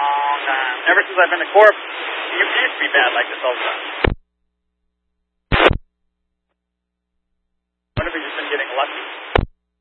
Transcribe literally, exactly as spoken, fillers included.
long time. Ever since I've been to Corp, you used to be bad like this all the time.